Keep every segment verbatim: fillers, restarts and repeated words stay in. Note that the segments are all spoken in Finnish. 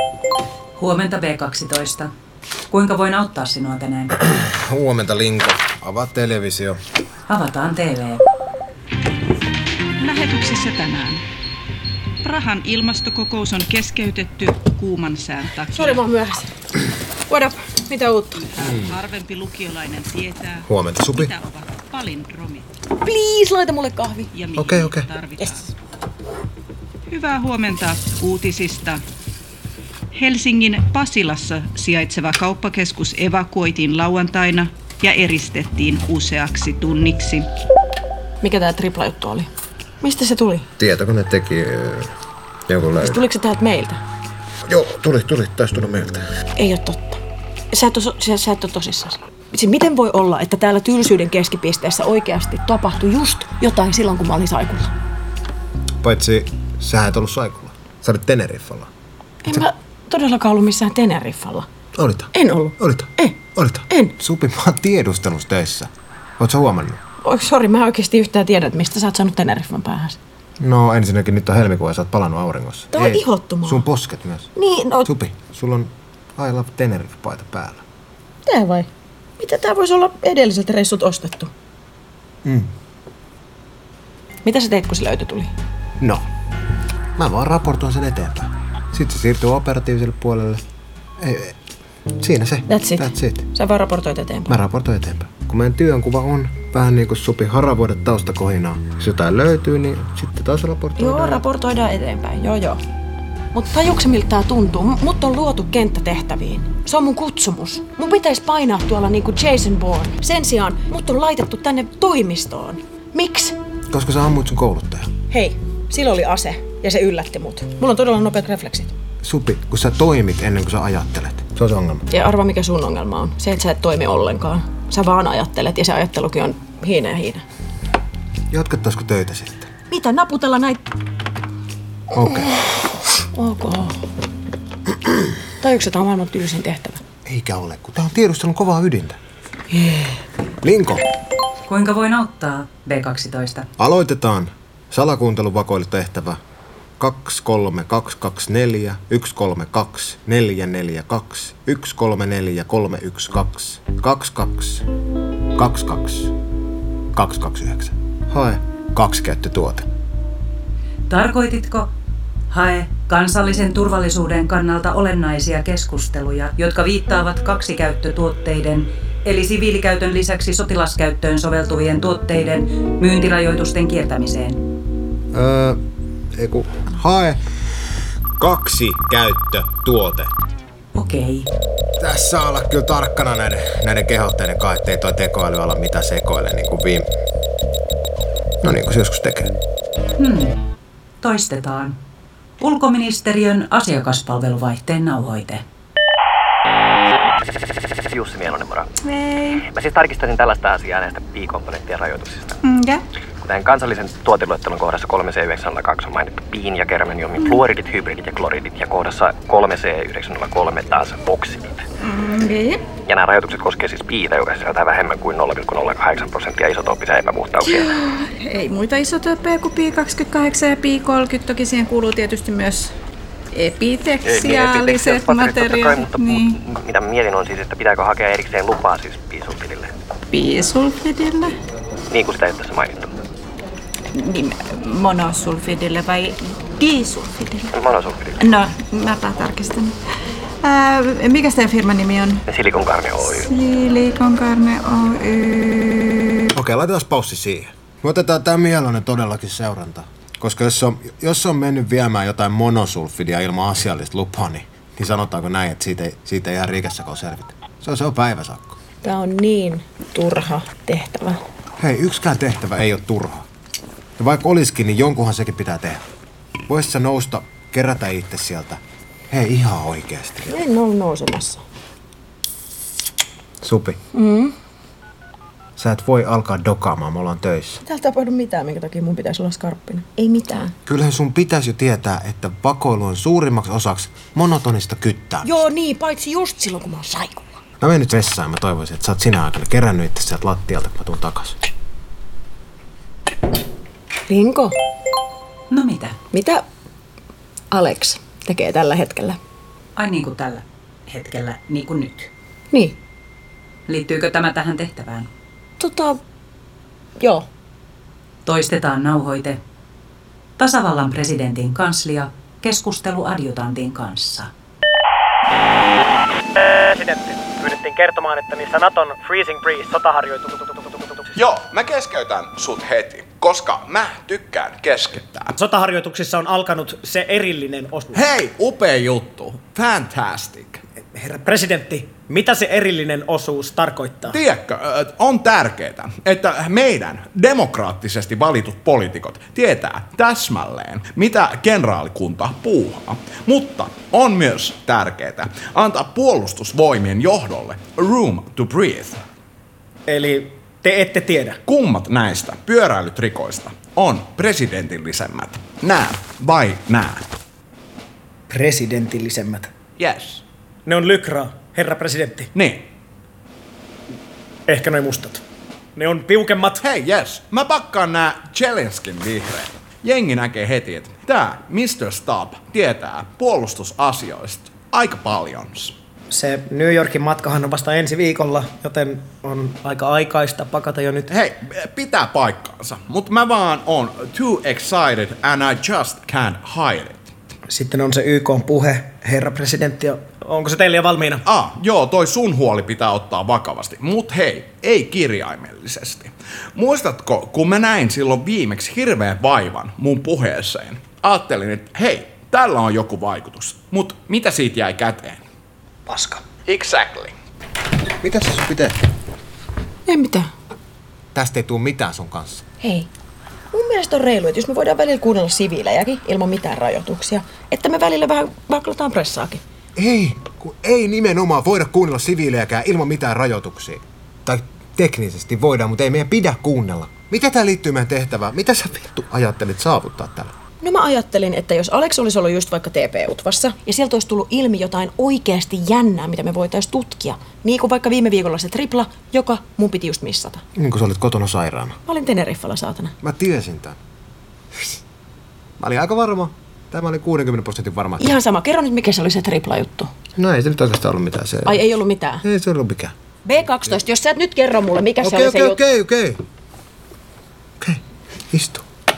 Huomenta B kaksitoista. Kuinka voin auttaa sinua tänään? Huomenta, Linko. Avaa televisio. Avataan T V. Lähetyksessä tänään. Prahan ilmastokokous on keskeytetty kuuman sään takia. Sori, mä oon myöhässä. What up? Mitä uutta? Hmm. Harvempi lukiolainen tietää, Huomenta, Supi. mitä ovat palindromit. Please, laita mulle kahvi. Ja mihin Okei, okei. tarvitaan. Yes. Hyvää huomenta uutisista. Helsingin Pasilassa sijaitseva kauppakeskus evakuoitiin lauantaina ja eristettiin useaksi tunniksi. Mikä tää tripla-juttu oli? Mistä se tuli? Tietokone teki äh, jonkun lähdön. Tuliko se täältä meiltä? Joo, tuli, tuli. Taisi tulla meiltä. Ei oo totta. Sä et oo, sä, sä et oo tosissaan. Siis miten voi olla, että täällä tylsyyden keskipisteessä oikeasti tapahtui just jotain silloin, kun mä olin Saikulla? Paitsi sä et ollut Saikulla. Sä olit Teneriffalla. En mä todellakaan ollut missään Teneriffalla. Olita. En ollut. Olita. Ei. Olita. En. Supi, mä oon tiedustelussa töissä. Oot sä huomannut? Oi, sori, mä en oikeesti yhtään tiedä, että mistä sä oot saanut Teneriffan päähän. No ensinnäkin nyt on helmikuu ja sä oot palannut auringossa. Tää on ihottumaa. Sun posket myös. Niin, no... Supi, sulla on I Love Tenerife-paita päällä. Tää vai? Mitä tää voisi olla edelliset reissut ostettu? Mm. Mitä sä teit, kun se löytö tuli? No, mä vaan raportoin sen eteenpäin. Sitten se siirtyy operatiiviselle puolelle. Ei, ei. Siinä se. That's it. That's it. Sä vaan raportoit eteenpäin. Mä raportoin eteenpäin. Kun meidän työnkuva on vähän niin kuin Supi haravoida taustakohinaa. Jos jotain löytyy, niin sitten taas raportoidaan. Joo, raportoidaan eteenpäin. Joo, joo. Mutta tajuuksä, miltä tää tuntuu? M- mut on luotu kenttätehtäviin. Se on mun kutsumus. Mun pitäisi painaa tuolla niinku Jason Bourne. Sen sijaan mut on laitettu tänne toimistoon. Miksi? Koska sä ammuit sun kouluttaja. Hei, sillä oli ase ja se yllätti mut. Mulla on todella nopeat refleksit. Supi, kun sä toimit ennen kuin sä ajattelet. Se on se ongelma. Ja arva, mikä sun ongelma on. Se, että sä et toimi ollenkaan. Sä vaan ajattelet ja se ajattelukin on hiina ja hiina. Jatkettaisiko töitä sitten? Mitä? Naputella näitä? Okei. Okay. Ok. Tajuuksä, tää on maailman tylsin tehtävä? Eikä ole, kun tää on tiedustelun kovaa ydintä. Yeah. Linko. Kuinka voin auttaa B kaksitoista? Aloitetaan. Salakuuntelun vakoilutehtävä. kaksi kolme kaksi kaksi neljä yksi kolme kaksi neljä neljä kaksi yksi kolme neljä kolme yksi kaksi kaksi kaksi kaksi kaksi kaksi kaksi yhdeksän. Hae kaksikäyttötuote. Tarkoititko hae kansallisen turvallisuuden kannalta olennaisia keskusteluja, jotka viittaavat kaksikäyttötuotteiden eli siviilikäytön lisäksi sotilaskäyttöön soveltuvien tuotteiden myyntirajoitusten kiertämiseen? Öö, eiku, hae kaksi käyttötuote. Okei. Tässä saa olla kyllä tarkkana näiden, näiden kehotteiden kanssa, ettei toi tekoäly ala mitä sekoile niin kuin viime... No niin kuin se joskus tekee. Hmm. Toistetaan. Ulkoministeriön asiakaspalveluvaihteen nauhoite. Jussi Mielonen, moro. Hei. Mä siis tarkistasin tällaista asiaa näistä pi-komponenttien rajoituksista. Mikä? Kuten kansallisen tuoteluettelon kohdassa kolme C yhdeksän nolla kaksi on mainittu piin ja germaniumin fluoridit, hybridit ja kloridit ja kohdassa kolme C yhdeksän nolla kolme taas oksidit. Okei. Ja nämä rajoitukset koskevat siis piitä, joka sisältää vähemmän kuin nolla pilkku nolla kahdeksan prosenttia isotooppisia epäpuhtauksia. Ei muita isotyyppejä kuin pi kaksikymmentäkahdeksan ja pi kolmekymmentä. Toki siihen kuuluu tietysti myös epiteksiaaliset materiaalit. Mutta niin. mut, mitä mietin on siis, että pitääkö hakea erikseen lupaa siis bisulfidille? Bisulfidille? Niin kuin sitä ei tässä mainittu. Niin, monosulfidille vai disulfidille? Monosulfidille. No, mäpä tarkistan. Ää, mikä teidän firman nimi on? Silikon Carne Oy. Silikon Carne Oy. Okei, laitetaan paussi siihen. Me otetaan tää Mielonen todellakin seuranta. Koska jos se on, jos se on mennyt viemään jotain monosulfidia ilman asiallista lupaa, niin, niin sanotaanko näin, että siitä ei, siitä ei ihan rikessäkään selvitä. Se on, se on päiväsakko. Tää on niin turha tehtävä. Hei, yksikään tehtävä ei ole turha. Ja vaikka olisikin, niin jonkunhan sekin pitää tehdä. Voisit sä nousta, kerätä itse sieltä? Hei, ihan oikeasti. En ole nousemassa. Supi. Mm. Sä et voi alkaa dokaamaan, me ollaan töissä. Täällä ei tapahdu mitään, minkä takia mun pitäisi olla skarppina. Ei mitään. Kyllähän sun pitäisi jo tietää, että vakoilu on suurimmaksi osaksi monotonista kyttäämistä. Joo niin, paitsi just silloin, kun mä oon Saikulla. Mä menen nyt vessaan, mä toivoisin, että sä oot sinä aikana kerännyt itse sieltä lattialta, kun mä tuun takas. Linko, No mitä? mitä Alex tekee tällä hetkellä? Ai niin kuin tällä hetkellä, niin kuin nyt. Niin. Liittyykö tämä tähän tehtävään? Tota, joo. Toistetaan nauhoite. Tasavallan presidentin kanslia keskustelu adjutantin kanssa. Presidentti, pyydettiin kertomaan, että missä Naton Freezing Breeze sotaharjoituksessa. Joo, mä keskeytän sut heti, koska mä tykkään keskittää. Sotaharjoituksissa on alkanut se erillinen osuus. Hei, upea juttu. Fantastic. Herra presidentti, mitä se erillinen osuus tarkoittaa? Tiedätkö, on tärkeää, että meidän demokraattisesti valitut poliitikot tietää täsmälleen, mitä kenraalikunta puuhaa. Mutta on myös tärkeää antaa puolustusvoimien johdolle room to breathe. Eli te ette tiedä. Kummat näistä pyöräilytrikoista on presidentillisemmät? Nää vai nää? Presidentillisemmät. Yes. Ne on lykraa, herra presidentti. Niin. Ehkä noin mustat. Ne on piukemmat. Hei, yes. Mä pakkaan nää Zelenskin vihreät. Jengi näkee heti, että tää mister Stab tietää puolustusasioista aika paljon. Se New Yorkin matkahan on vasta ensi viikolla, joten on aika aikaista pakata jo nyt. Hei, pitää paikkaansa, mutta mä vaan on too excited and I just can't hide it. Sitten on se Y K:n puhe, herra presidentti. Onko se teille jo valmiina? Ah, joo, toi sun huoli pitää ottaa vakavasti. Mut hei, ei kirjaimellisesti. Muistatko, kun mä näin silloin viimeksi hirveän vaivan mun puheeseen? Ajattelin, että hei, tällä on joku vaikutus. Mut mitä siitä jäi käteen? Paska. Exactly. Mitä sä sun pitää? Ei mitään. Tästä ei tuu mitään sun kanssa. Hei. Mun mielestä on reilu, että jos me voidaan välillä kuunnella siviilejäkin ilman mitään rajoituksia, että me välillä vähän vaklataan pressaakin. Ei, kun ei nimenomaan voida kuunnella siviilejäkään ilman mitään rajoituksia. Tai teknisesti voidaan, mutta ei meidän pidä kuunnella. Mitä tää liittyy meidän tehtävään? Mitä sä vittu ajattelit saavuttaa tällä? No mä ajattelin, että jos Alex olisi ollut just vaikka T P-utvassa, ja sieltä olisi tullut ilmi jotain oikeasti jännää, mitä me voitaisiin tutkia. Niin kuin vaikka viime viikolla se tripla, joka mun piti just missata. Niin kuin sä olit kotona sairaana. Mä olin Teneriffalla, saatana. Mä tiesin tän. Mä olin aika varma. Tämä oli kuusikymmentä prosentin varma. Ihan sama. Kerro nyt, mikä se oli se tripla-juttu. No ei se nyt oikeastaan ollut mitään. Se... Ai ei ollut mitään? Ei se ollut mikään. B kaksitoista, jos sä et nyt kerro mulle, mikä Okei, se oli okei, se juttu. okei, okei. Okei, istu.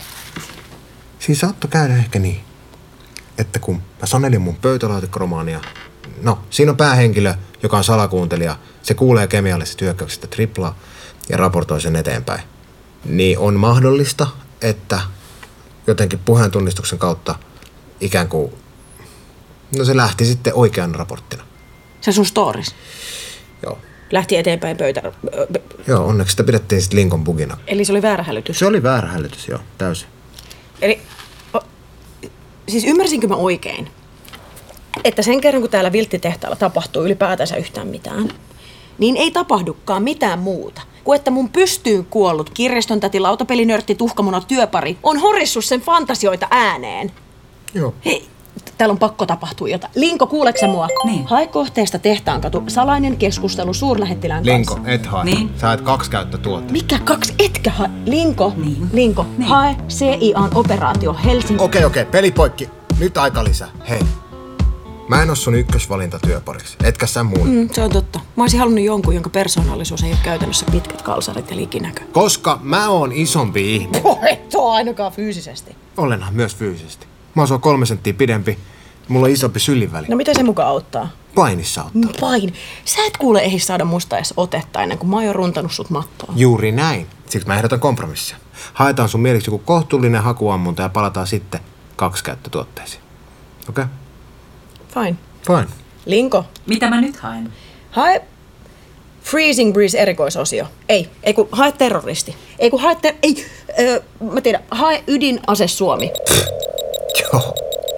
Siinä saattoi käydä ehkä niin, että kun mä sanelin mun pöytälaatikoromaania, no, siinä on päähenkilö, joka on salakuuntelija, se kuulee kemiallisesta hyökkäyksestä triplaa ja raportoi sen eteenpäin. Niin on mahdollista, että jotenkin puheentunnistuksen kautta ikään kuin, no se lähti sitten oikean raporttina. Se sun stories. Joo. Lähti eteenpäin pöytä. Joo, onneksi sitä pidettiin sitten Lincoln bugina. Eli se oli väärä hälytys. Se oli väärä hälytys, joo, täysin. Eli, o, siis ymmärsinkö mä oikein, että sen kerran kun täällä vilttitehtaalla tapahtuu ylipäätänsä yhtään mitään, niin ei tapahdukaan mitään muuta kuin että mun pystyyn kuollut kirjaston täti, lautapelinörtti, tuhkamuna työpari on horissut sen fantasioita ääneen. Joo. Hei, täällä on pakko tapahtua jotain. Linko, kuuleksä mua? Niin. Hae kohteesta Tehtaankatu, salainen keskustelu suurlähettilään Linko, kanssa. et hae. Niin. Sä et kaksi käyttötuotteita. Mikä kaksi? Etkä hae? Linko, Niin. Linko, Niin. hae C I A:n operaatio Helsinki. Okei, okei, pelipoikki. Nyt aika lisää. Hei. Mä en oo sun ykkösvalinta työpariksi. Etkä sä mun. Mm, se on totta. Mä olisin halunnut jonkun, jonka persoonallisuus ei ole käytännössä pitkät kalsarit ja likinäkö. Koska mä oon isompi ihminen. Et oo ainakaan fyysisesti. Olenhan myös fyysisesti. Mä oon sua kolme senttiä pidempi. Mulla on isompi syliväli. No mitä se mukaan auttaa? Painissa auttaa. No pain. Sä et kuule ehdi saada musta edes otetta ennen kuin mä oon jo runtanut sut mattoon. Juuri näin. Siksi mä ehdotan kompromissia. Haetaan sun mieliksi joku kohtuullinen hakuammunta ja palataan sitten kaksi käyttötuotteisiin. Okei? Okay? Fine. Fine. Linko, Mitä mä nyt haen? hae Freezing Breeze erikoisosio. Ei, ei kun hae terroristi. Ei kun hae ter... Ei, öö, mä tiedän, hae ydinase Suomi. Joo.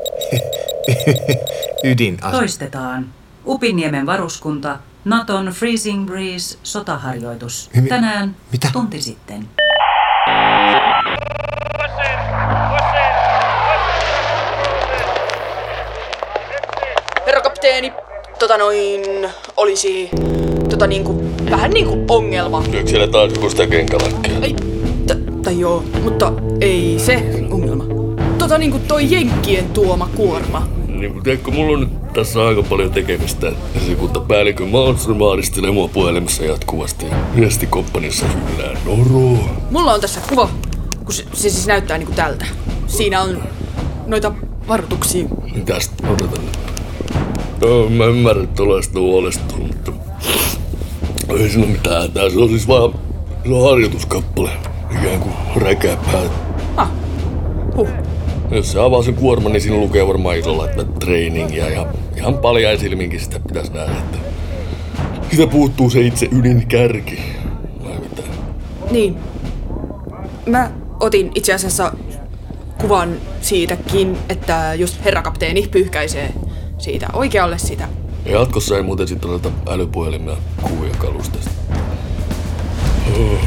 Ydinase. Toistetaan. Upinniemen varuskunta, Naton Freezing Breeze sotaharjoitus. Mi- Tänään mitä? tunti sitten. Herra kapteeni, tota noin, olisi tota niinku, vähän niinku ongelma. Nyt siellä taas joku sitä kenkälakkia. Ei, t- tai joo, mutta ei se ongelma. Tota niinku toi jenkkien tuoma kuorma. Niin kun tiedätkö, mulla on nyt tässä aika paljon tekemistä. Esikuntapäällikön Malmström maaristelee mua puhelimessa jatkuvasti. Viestikomppaniassa hyllään noro. Mulla on tässä kuva, kun se, se siis näyttää niinku tältä. Siinä on noita varoituksia. Mitäs? Odotan. No, mä ymmärrän, että olet huolestunut, mutta ei siinä ole mitään hätää. Se on siis vaan se on harjoituskappale. Ikään kuin räkäpää. Ah, huh. Jos se avaa sen kuorman, niin siinä lukee varmaan isolla, että trainingia ja ihan paljain silminkin sitä pitäisi nähdä, että siitä puuttuu se itse ydinkärki. Vai mitä? Niin. Mä otin itse asiassa kuvan siitäkin, että just herrakapteeni pyyhkäisee siitä oikealle sitä. Ja jatkossa ei muuten sitten oteta älypuhelimia kuvia kalustesta. Oh.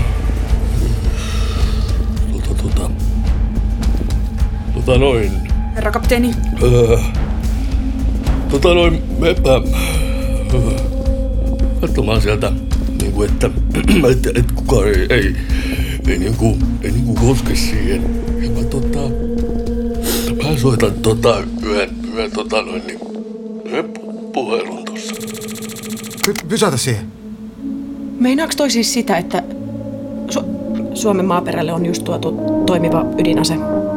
Tota, tota. Tota noin. Herra kapteeni. Öö. Tota noin, mepä. Öö. Katsomaan sieltä, niinku että, että, että kukaan ei, ei, ei niinku, ei niinku koske siihen. Ja mä tota, mä soitan tota yhden, yhden tota noin niin, yhden puhelun tossa. Py- pysäytä siihen. Meinaaks toi siis sitä, että Su- Suomen maaperälle on just tuotu toimiva ydinase?